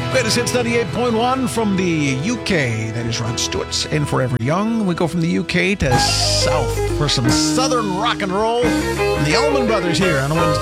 Greatest Hits 98.1 from the UK. That is Rod Stewart's And Forever Young. We go from the UK to South for some Southern rock and roll. The Allman Brothers here on a Wednesday.